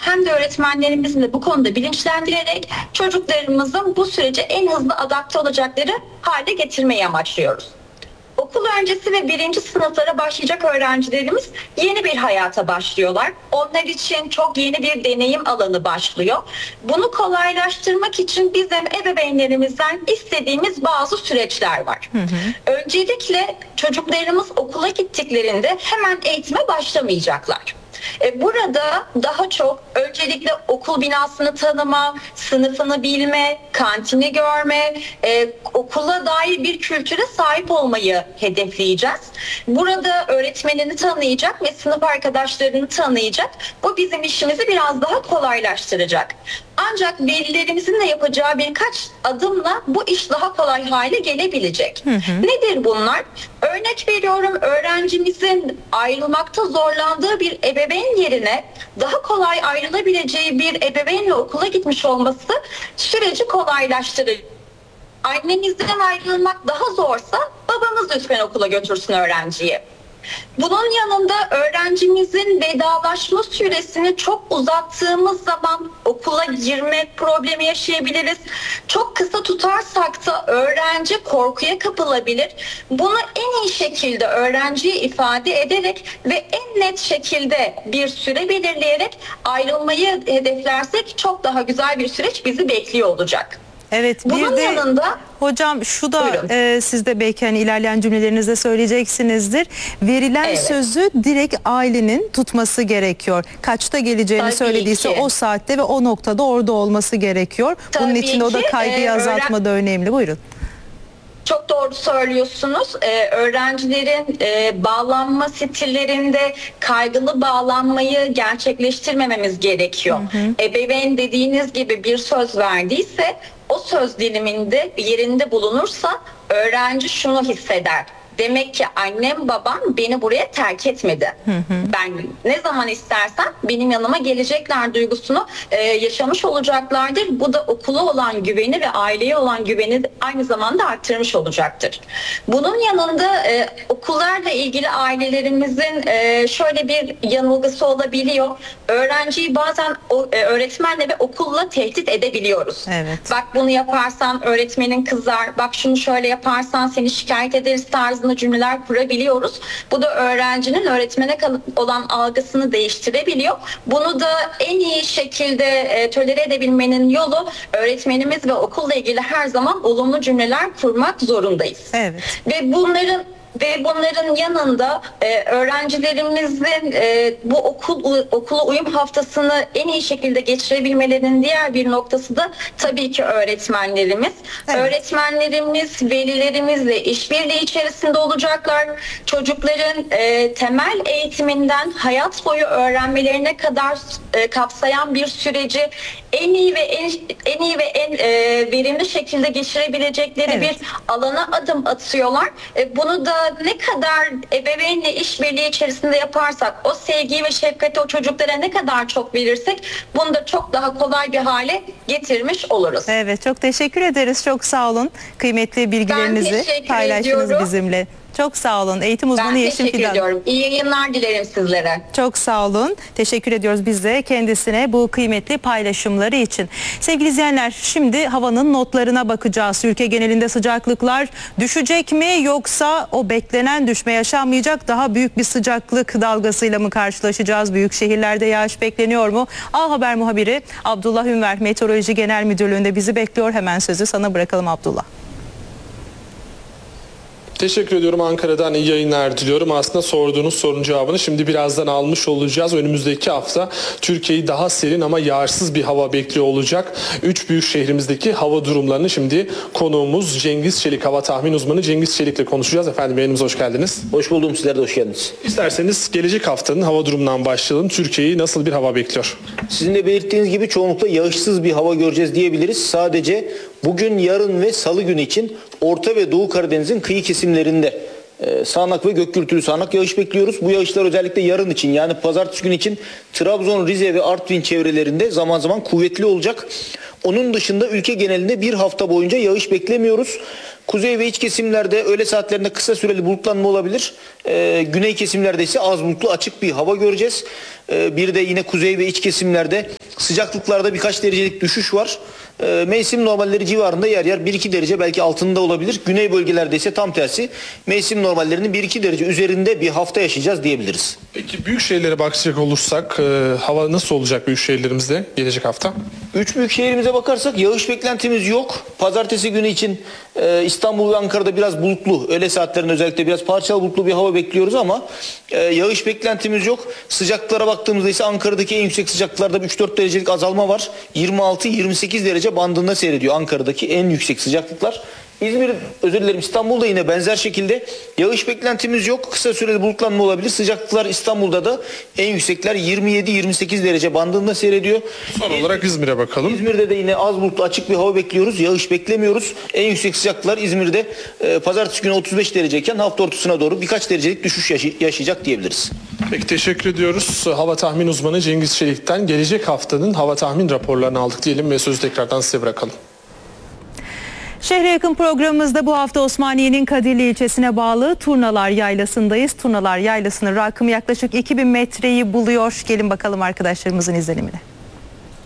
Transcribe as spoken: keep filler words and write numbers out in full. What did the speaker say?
hem de öğretmenlerimizin de bu konuda bilinçlendirerek çocuklarımızın bu sürece en hızlı adapte olacakları hale getirmeyi amaçlıyoruz. Okul öncesi ve birinci sınıflara başlayacak öğrencilerimiz yeni bir hayata başlıyorlar. Onlar için çok yeni bir deneyim alanı başlıyor. Bunu kolaylaştırmak için bizim ebeveynlerimizden istediğimiz bazı süreçler var. Hı hı. Öncelikle çocuklarımız okula gittiklerinde hemen eğitime başlamayacaklar. Burada daha çok öncelikle okul binasını tanıma, sınıfını bilme, kantini görme, e, okula dair bir kültüre sahip olmayı hedefleyeceğiz. Burada öğretmenini tanıyacak ve sınıf arkadaşlarını tanıyacak. Bu bizim işimizi biraz daha kolaylaştıracak. Ancak velilerimizin de yapacağı birkaç adımla bu iş daha kolay hale gelebilecek. Hı hı. Nedir bunlar? Örnek veriyorum, öğrencimizin ayrılmakta zorlandığı bir ebeveyn yerine daha kolay ayrılabileceği bir ebeveynle okula gitmiş olması süreci kolaylaştırır. Annemizden ayrılmak daha zorsa babamız lütfen okula götürsün öğrenciyi. Bunun yanında öğrencimizin vedalaşma süresini çok uzattığımız zaman okula girme problemi yaşayabiliriz. Çok kısa tutarsak da öğrenci korkuya kapılabilir. Bunu en iyi şekilde öğrenciye ifade ederek ve en net şekilde bir süre belirleyerek ayrılmayı hedeflersek çok daha güzel bir süreç bizi bekliyor olacak. Evet, bunun bir de yanında hocam şu da e, siz de belki hani ilerleyen cümlelerinizde söyleyeceksinizdir. Verilen evet. sözü direkt ailenin tutması gerekiyor. Kaçta geleceğini Tabii söylediğse ki. o saatte ve o noktada orada olması gerekiyor. Tabii Bunun için ki, o da kaygıyı e, azaltma öğren- da önemli. Buyurun. Çok doğru söylüyorsunuz. Ee, öğrencilerin e, bağlanma stillerinde kaygılı bağlanmayı gerçekleştirmememiz gerekiyor. Hı hı. Ebeveyn dediğiniz gibi bir söz verdiyse o söz diliminde yerinde bulunursa öğrenci şunu hisseder. Demek ki annem babam beni buraya terk etmedi. Hı hı. Ben ne zaman istersem benim yanıma gelecekler duygusunu e, yaşamış olacaklardır. Bu da okula olan güveni ve aileye olan güveni aynı zamanda arttırmış olacaktır. Bunun yanında e, okullarla ilgili ailelerimizin e, şöyle bir yanılgısı olabiliyor. Öğrenciyi bazen o, e, öğretmenle ve okulla tehdit edebiliyoruz. Evet. Bak bunu yaparsan öğretmenin kızar, bak şunu şöyle yaparsan seni şikayet ederiz tarzında cümleler kurabiliyoruz. Bu da öğrencinin öğretmene olan algısını değiştirebiliyor. Bunu da en iyi şekilde e, tolere edebilmenin yolu öğretmenimiz ve okulla ilgili her zaman olumlu cümleler kurmak zorundayız. Evet. Ve bunların Ve bunların yanında e, öğrencilerimizin e, bu okul okula uyum haftasını en iyi şekilde geçirebilmelerinin diğer bir noktası da tabii ki öğretmenlerimiz. Evet. Öğretmenlerimiz velilerimizle işbirliği içerisinde olacaklar. Çocukların e, temel eğitiminden hayat boyu öğrenmelerine kadar e, kapsayan bir süreci en iyi ve en, en iyi ve en e, verimli şekilde geçirebilecekleri evet. bir alana adım atıyorlar. E, bunu da ne kadar ebeveynle işbirliği içerisinde yaparsak, o sevgiyi ve şefkati o çocuklara ne kadar çok verirsek bunu da çok daha kolay bir hale getirmiş oluruz. Evet, çok teşekkür ederiz. Çok sağ olun. Kıymetli bilgilerinizi paylaştınız ediyorum. bizimle. Çok sağ olun. Eğitim uzmanı ben Yeşim Fidan. Ben teşekkür ediyorum. İyi yayınlar dilerim sizlere. Çok sağ olun. Teşekkür ediyoruz biz de kendisine bu kıymetli paylaşımları için. Sevgili izleyenler, şimdi havanın notlarına bakacağız. Ülke genelinde sıcaklıklar düşecek mi, yoksa o beklenen düşme yaşanmayacak, daha büyük bir sıcaklık dalgasıyla mı karşılaşacağız? Büyük şehirlerde yağış bekleniyor mu? A Haber muhabiri Abdullah Ünver Meteoroloji Genel Müdürlüğü'nde bizi bekliyor. Hemen sözü sana bırakalım Abdullah. Teşekkür ediyorum. Ankara'dan iyi yayınlar diliyorum. Aslında sorduğunuz sorunun cevabını şimdi birazdan almış olacağız. Önümüzdeki hafta Türkiye'yi daha serin ama yağarsız bir hava bekliyor olacak. Üç büyük şehrimizdeki hava durumlarını şimdi konuğumuz Cengiz Çelik, hava tahmin uzmanı Cengiz Çelik'le konuşacağız. Efendim yayınımıza hoş geldiniz. Hoş buldum. Sizler de hoş geldiniz. İsterseniz gelecek haftanın hava durumundan başlayalım. Türkiye'yi nasıl bir hava bekliyor? Sizin de belirttiğiniz gibi çoğunlukla yağışsız bir hava göreceğiz diyebiliriz. Sadece bugün, yarın ve salı günü için Orta ve Doğu Karadeniz'in kıyı kesimlerinde e, sağanak ve gök gürültülü sağanak yağış bekliyoruz. Bu yağışlar özellikle yarın için, yani pazartesi günü için Trabzon, Rize ve Artvin çevrelerinde zaman zaman kuvvetli olacak. Onun dışında ülke genelinde bir hafta boyunca yağış beklemiyoruz. Kuzey ve iç kesimlerde öğle saatlerinde kısa süreli bulutlanma olabilir. E, güney kesimlerde ise az bulutlu açık bir hava göreceğiz. E, bir de yine kuzey ve iç kesimlerde sıcaklıklarda birkaç derecelik düşüş var. E, mevsim normalleri civarında yer yer bir iki derece belki altında olabilir. Güney bölgelerde ise tam tersi mevsim normallerinin bir iki derece üzerinde bir hafta yaşayacağız diyebiliriz. Peki büyük şehirlere bakacak olursak e, hava nasıl olacak büyük şehirlerimizde gelecek hafta? Üç büyük şehrimize bakarsak yağış beklentimiz yok. Pazartesi günü için e, İstanbul ve Ankara'da biraz bulutlu, öğle saatlerinde özellikle biraz parçalı bulutlu bir hava bekliyoruz ama e, yağış beklentimiz yok. Sıcaklıklara baktığımızda ise Ankara'daki en yüksek sıcaklıklarda üç dört derecelik azalma var. yirmi altı yirmi sekiz derece bandında seyrediyor Ankara'daki en yüksek sıcaklıklar. İzmir, özür dilerim İstanbul'da yine benzer şekilde yağış beklentimiz yok. Kısa süreli bulutlanma olabilir. Sıcaklıklar İstanbul'da da en yüksekler yirmi yedi yirmi sekiz derece bandında seyrediyor. Son olarak İzmir'e bakalım. İzmir'de de yine az bulutlu açık bir hava bekliyoruz. Yağış beklemiyoruz. En yüksek sıcaklıklar İzmir'de e, pazartesi günü otuz beş dereceyken hafta ortasına doğru birkaç derecelik düşüş yaşay- yaşayacak diyebiliriz. Peki teşekkür ediyoruz. Hava tahmin uzmanı Cengiz Çelik'ten gelecek haftanın hava tahmin raporlarını aldık diyelim ve sözü tekrardan size bırakalım. Şehre yakın programımızda bu hafta Osmaniye'nin Kadirli ilçesine bağlı Turnalar Yaylası'ndayız. Turnalar Yaylası'nın rakımı yaklaşık iki bin metreyi buluyor. Gelin bakalım arkadaşlarımızın izlenimine.